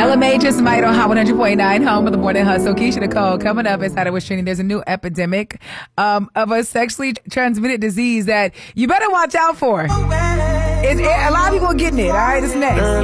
LMA just might on Hot 100.9, home of the morning hustle. Keisha Nicole coming up inside of What's Trending. There's a new epidemic of a sexually transmitted disease that you better watch out for. A lot of people are getting it. All right, it's next.